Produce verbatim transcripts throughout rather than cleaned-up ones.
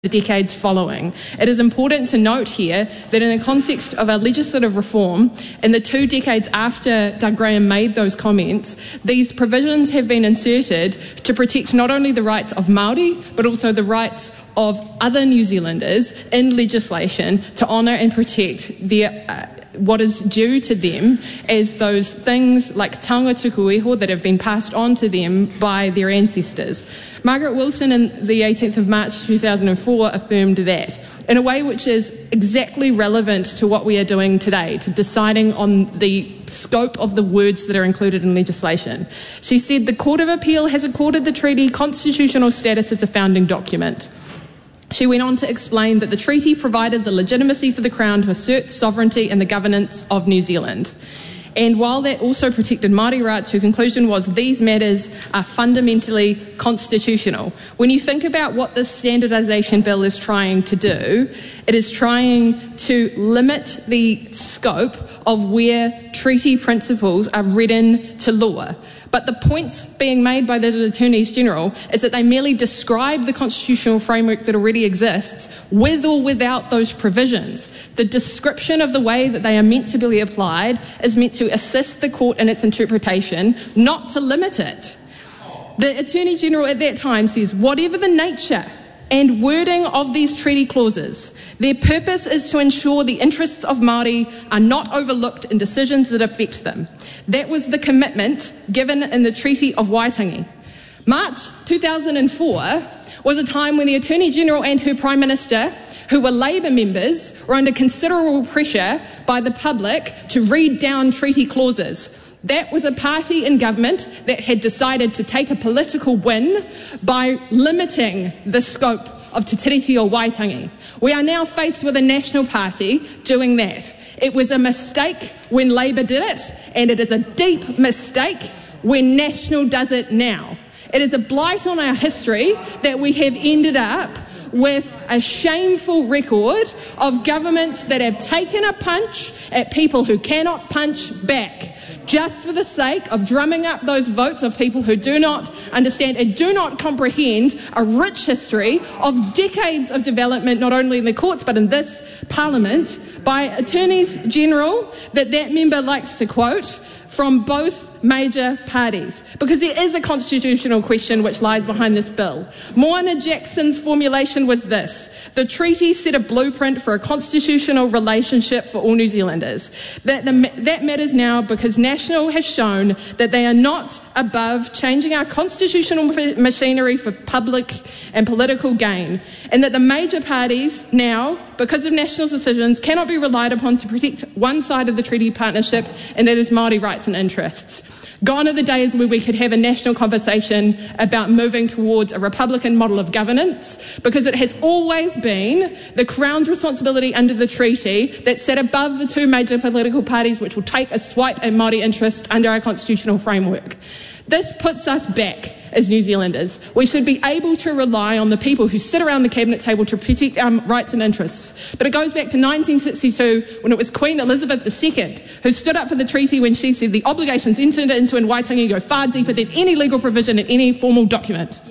the decades following. It is important to note here that in the context of our legislative reform, in the two decades after Doug Graham made those comments, these provisions have been inserted to protect not only the rights of Māori, but also the rights of other New Zealanders in legislation to honour and protect their uh, what is due to them as those things like taonga tuku iho that have been passed on to them by their ancestors. Margaret Wilson on the eighteenth of March two thousand four affirmed that in a way which is exactly relevant to what we are doing today, to deciding on the scope of the words that are included in legislation. She said the Court of Appeal has accorded the treaty constitutional status as a founding document. She went on to explain that the treaty provided the legitimacy for the Crown to assert sovereignty and the governance of New Zealand. And while that also protected Māori rights, her conclusion was these matters are fundamentally constitutional. When you think about what this standardisation bill is trying to do, it is trying to limit the scope of where treaty principles are written to law. But the points being made by the Attorneys General is that they merely describe the constitutional framework that already exists with or without those provisions. The description of the way that they are meant to be applied is meant to assist the court in its interpretation, not to limit it. The Attorney General at that time says, whatever the nature and wording of these treaty clauses, their purpose is to ensure the interests of Māori are not overlooked in decisions that affect them. That was the commitment given in the Treaty of Waitangi. March two thousand four was a time when the Attorney General and her Prime Minister, who were Labour members, were under considerable pressure by the public to read down treaty clauses. That was a party in government that had decided to take a political win by limiting the scope of Te Tiriti o Waitangi. We are now faced with a National Party doing that. It was a mistake when Labour did it, and it is a deep mistake when National does it now. It is a blight on our history that we have ended up with a shameful record of governments that have taken a punch at people who cannot punch back, just for the sake of drumming up those votes of people who do not understand and do not comprehend a rich history of decades of development, not only in the courts but in this Parliament, by Attorneys General that that member likes to quote from both major parties, because there is a constitutional question which lies behind this bill. Moana Jackson's formulation was this: the treaty set a blueprint for a constitutional relationship for all New Zealanders. That, the, that matters now because National has shown that they are not above changing our constitutional machinery for public and political gain, and that the major parties now, because of National's decisions, cannot be relied upon to protect one side of the treaty partnership, and that is Māori rights and interests. Gone are the days where we could have a national conversation about moving towards a Republican model of governance, because it has always been the Crown's responsibility under the treaty that sat above the two major political parties which will take a swipe at Māori interests under our constitutional framework. This puts us back as New Zealanders. We should be able to rely on the people who sit around the cabinet table to protect our rights and interests. But it goes back to nineteen sixty-two when it was Queen Elizabeth the Second who stood up for the treaty when she said the obligations entered into in Waitangi go far deeper than any legal provision in any formal document.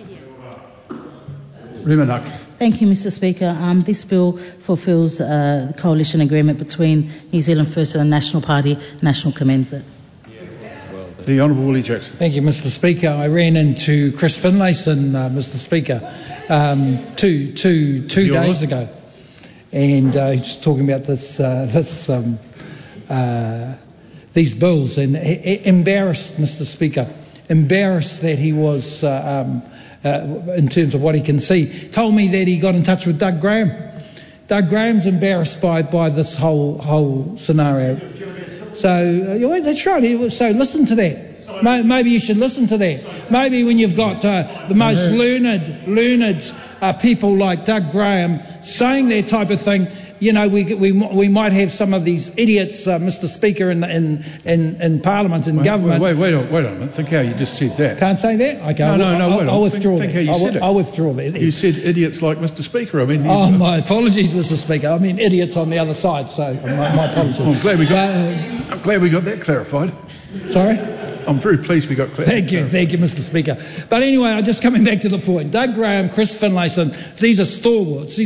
Thank you, Mister Speaker. Um, this bill fulfils uh, the coalition agreement between New Zealand First and the National Party. National commends it. The Honourable Willie Jackson. Thank you, Mister Speaker. I ran into Chris Finlayson, uh, Mister Speaker, um, two, two, two days ago, and uh, he's talking about this, uh, this, um, uh, these bills, and he, embarrassed, Mister Speaker, embarrassed that he was, uh, um, uh, in terms of what he can see. Told me that he got in touch with Doug Graham. Doug Graham's embarrassed by by this whole whole scenario. So, uh, that's right. So listen to that. Maybe you should listen to that. Maybe when you've got uh, the most learned, learned uh, people like Doug Graham saying that type of thing, you know, we we we might have some of these idiots, uh, Mister Speaker, in in in, in Parliament and wait, government. Wait, wait, wait, wait a minute. Think how you just said that. Can't say that. Okay. No, no, no. I'll, wait I'll, I'll withdraw think, that. think how you I'll, said it. I'll withdraw that. You said idiots like Mister Speaker. I mean. You, oh, my apologies, Mister Speaker. I mean idiots on the other side. So my, my apologies. I'm glad we got. Uh, I'm glad we got that clarified. Sorry. I'm very pleased we got clarified. Thank you, thank you, Mister Speaker. But anyway, I'm just coming back to the point. Doug Graham, Chris Finlayson, these are stalwarts. These